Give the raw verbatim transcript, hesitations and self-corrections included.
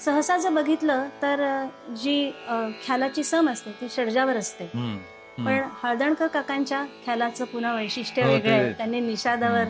सहसा जर बघितलं तर जी ख्यालाची सम असते ती षड्जावर असते, पण हळदणकर काकांच्या ख्यालाचं पुन्हा वैशिष्ट्य वेगळं आहे. त्यांनी निषादावर